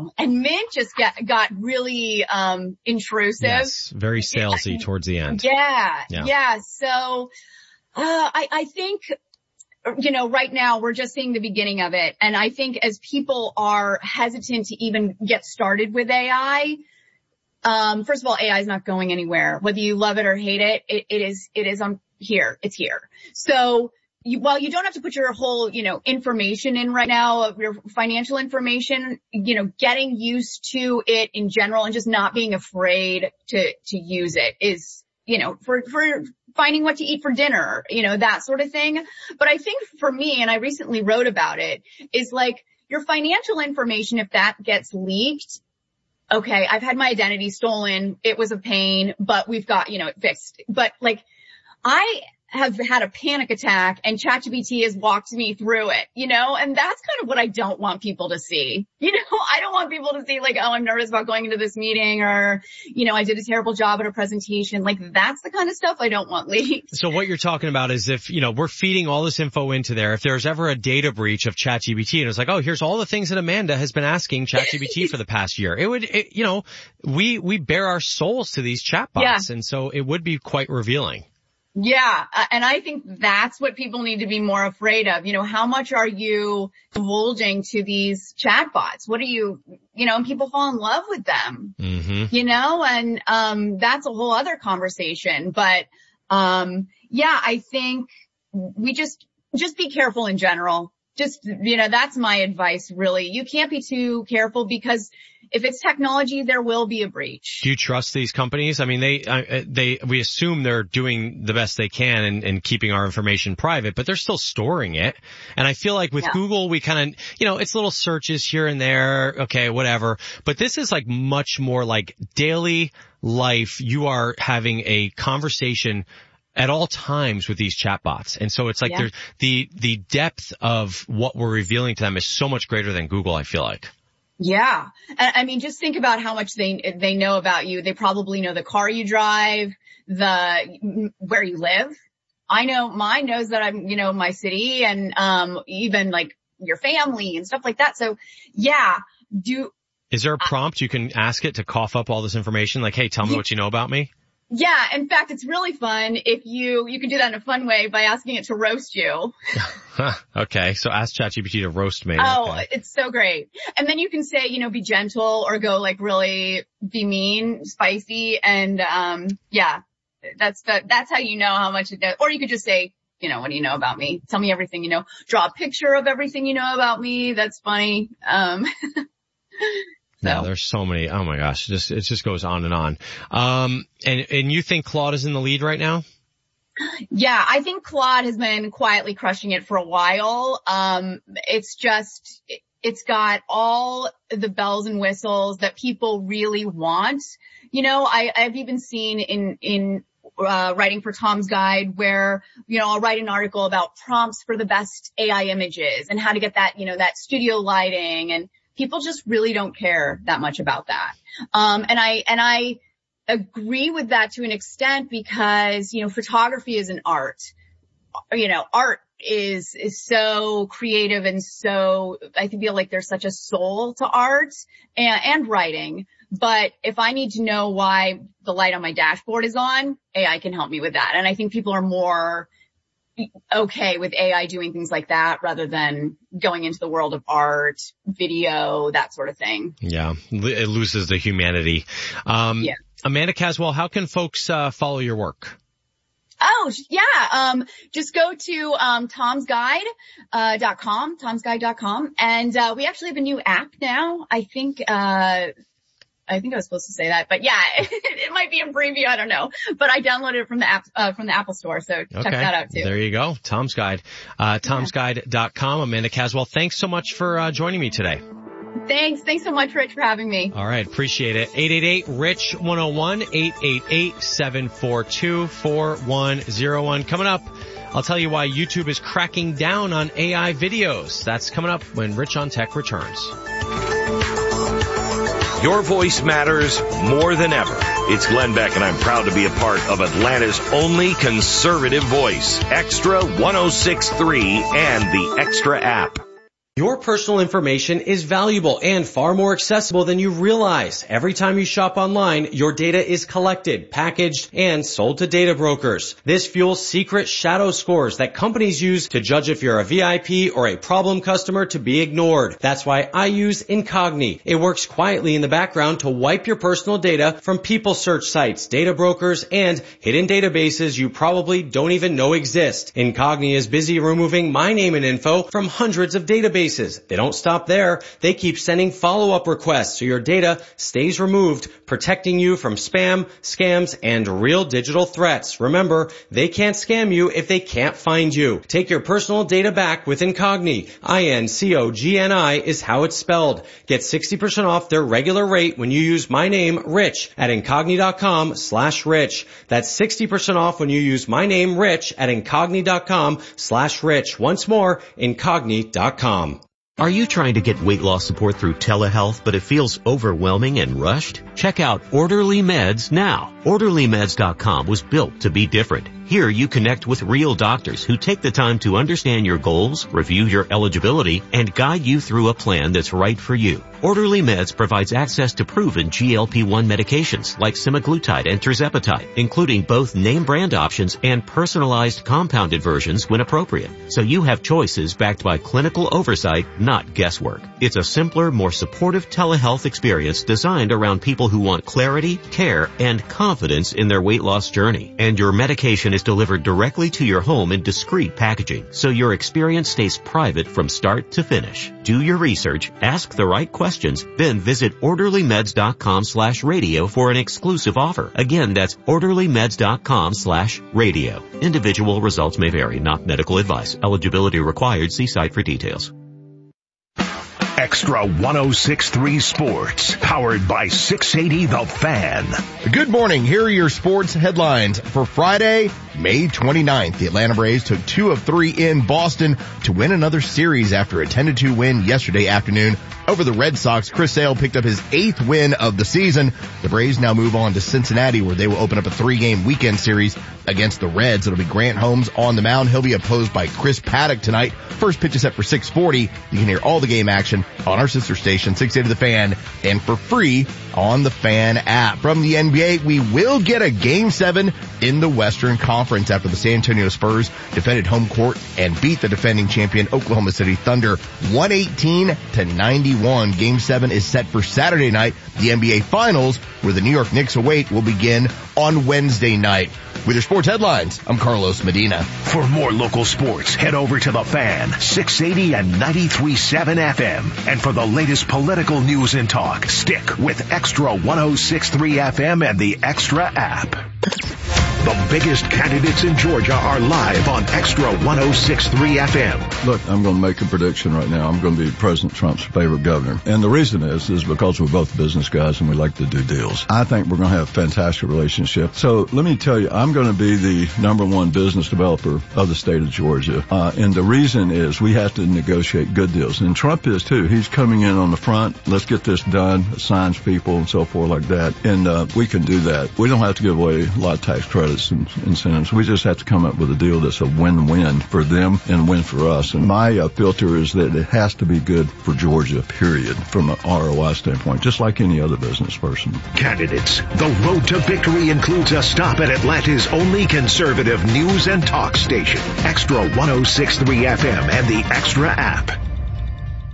know. And Mint just got really, intrusive. Yes, very salesy towards the end. Yeah. So, I think, right now we're just seeing the beginning of it. And I think as people are hesitant to even get started with AI, first of all, AI is not going anywhere. Whether you love it or hate it, it is here. It's here. So while you don't have to put your whole, information in right now of your financial information, getting used to it in general and just not being afraid to use it is, for finding what to eat for dinner, that sort of thing. But I think for me, and I recently wrote about it, is like your financial information, if that gets leaked, okay, I've had my identity stolen. It was a pain, but we've got, it fixed. But like, I have had a panic attack and ChatGPT has walked me through it, and that's kind of what I don't want people to see. I don't want people to see like, oh, I'm nervous about going into this meeting or, I did a terrible job at a presentation. Like that's the kind of stuff I don't want leaked. So what you're talking about is if, we're feeding all this info into there, if there's ever a data breach of ChatGPT and it's like, oh, here's all the things that Amanda has been asking ChatGPT for the past year. We bare our souls to these chatbots. And so it would be quite revealing. Yeah. And I think that's what people need to be more afraid of. How much are you divulging to these chatbots? What are you, and people fall in love with them, and, that's a whole other conversation. But, I think we just be careful in general. That's my advice, really. You can't be too careful because if it's technology, there will be a breach. Do you trust these companies? I mean, we assume they're doing the best they can and keeping our information private, but they're still storing it. And I feel like with Google, we kind of, it's little searches here and there. Okay, whatever. But this is like much more like daily life. You are having a conversation at all times with these chatbots. And so it's like there's the depth of what we're revealing to them is so much greater than Google, I feel like. Yeah. I mean, just think about how much they know about you. They probably know the car you drive, where you live. I know mine knows that I'm, my city and, even like your family and stuff like that. So is there a prompt you can ask it to cough up all this information? Like, hey, tell me what you know about me. Yeah. In fact, it's really fun if you can do that in a fun way by asking it to roast you. Okay. So ask ChatGPT to roast me. Oh, okay. It's so great. And then you can say, be gentle or go like really be mean, spicy. And, that's how you know how much it does. Or you could just say, what do you know about me? Tell me everything you know. Draw a picture of everything you know about me. That's funny. Yeah, there's so many. Oh my gosh. It just goes on and on. And you think Claude is in the lead right now? Yeah, I think Claude has been quietly crushing it for a while. It's got all the bells and whistles that people really want. I've even seen in writing for Tom's Guide where, I'll write an article about prompts for the best AI images and how to get that, that studio lighting, and people just really don't care that much about that. And I agree with that to an extent because, photography is an art. Art is so creative and so, I feel like there's such a soul to art and writing. But if I need to know why the light on my dashboard is on, AI can help me with that. And I think people are more okay with AI doing things like that rather than going into the world of art, video, that sort of thing. Yeah. It loses the humanity. Amanda Caswell, how can folks follow your work? Oh, yeah. Just go to tomsguide.com, and we actually have a new app now. I think I was supposed to say that, but yeah, it might be a preview. I don't know, but I downloaded it from the Apple Store. So check that out too. There you go. Tom's Guide, tomsguide.com. Amanda Caswell, thanks so much for joining me today. Thanks so much, Rich, for having me. All right. Appreciate it. 888-RICH-101, 888-742-4101. Coming up, I'll tell you why YouTube is cracking down on AI videos. That's coming up when Rich on Tech returns. Your voice matters more than ever. It's Glenn Beck, and I'm proud to be a part of Atlanta's only conservative voice, Extra 106.3 and the Extra app. Your personal information is valuable and far more accessible than you realize. Every time you shop online, your data is collected, packaged, and sold to data brokers. This fuels secret shadow scores that companies use to judge if you're a VIP or a problem customer to be ignored. That's why I use Incogni. It works quietly in the background to wipe your personal data from people search sites, data brokers, and hidden databases you probably don't even know exist. Incogni is busy removing my name and info from hundreds of databases. They don't stop there. They keep sending follow-up requests so your data stays removed, protecting you from spam, scams, and real digital threats. Remember, they can't scam you if they can't find you. Take your personal data back with Incogni. Incogni is how it's spelled. Get 60% off their regular rate when you use my name, Rich, at Incogni.com/Rich. That's 60% off when you use my name, Rich, at Incogni.com/Rich. Once more, Incogni.com. Are you trying to get weight loss support through telehealth, but it feels overwhelming and rushed? Check out Orderly Meds now. OrderlyMeds.com was built to be different. Here you connect with real doctors who take the time to understand your goals, review your eligibility, and guide you through a plan that's right for you. Orderly Meds provides access to proven GLP-1 medications like semaglutide and tirzepatide, including both name brand options and personalized compounded versions when appropriate. So you have choices backed by clinical oversight, not guesswork. It's a simpler, more supportive telehealth experience designed around people who want clarity, care, and confidence in their weight loss journey. And your medication is delivered directly to your home in discreet packaging, so your experience stays private from start to finish. Do your research, ask the right questions, then visit orderlymeds.com/radio for an exclusive offer. Again, that's orderlymeds.com/radio. Individual results may vary, not medical advice. Eligibility required. See site for details. Extra 106.3 Sports, powered by 680 The Fan. Good morning. Here are your sports headlines for Friday, May 29th. The Atlanta Braves took 2 of 3 in Boston to win another series after a 10-2 win yesterday afternoon over the Red Sox. Chris Sale picked up his 8th win of the season. The Braves now move on to Cincinnati, where they will open up a 3-game weekend series against the Reds. It'll be Grant Holmes on the mound. He'll be opposed by Chris Paddock tonight. First pitch is set for 6:40. You can hear all the game action on our sister station, 680 The Fan, and for free on the Fan app. From the NBA, we will get a Game 7 in the Western Conference after the San Antonio Spurs defended home court and beat the defending champion Oklahoma City Thunder 118-91. Game 7 is set for Saturday night. The NBA Finals, where the New York Knicks await, will begin on Wednesday night. With your sports headlines, I'm Carlos Medina. For more local sports, head over to The Fan, 680 and 93.7 FM. And for the latest political news and talk, stick with Extra 106.3 FM and the Extra app. The biggest candidates in Georgia are live on Extra 106.3 FM. Look, I'm going to make a prediction right now. I'm going to be President Trump's favorite governor. And the reason is because we're both business guys and we like to do deals. I think we're going to have a fantastic relationship. So let me tell you, I'm going to be the #1 business developer of the state of Georgia. And the reason is we have to negotiate good deals. And Trump is too. He's coming in on the front. Let's get this done. Assigns people and so forth like that. And we can do that. We don't have to give away a lot of tax credits and incentives. We just have to come up with a deal that's a win-win for them and a win for us. And my filter is that it has to be good for Georgia, period, from an ROI standpoint, just like any other business person. Candidates, the road to victory includes a stop at Atlanta's only conservative news and talk station, Extra 106.3 FM and the Extra app.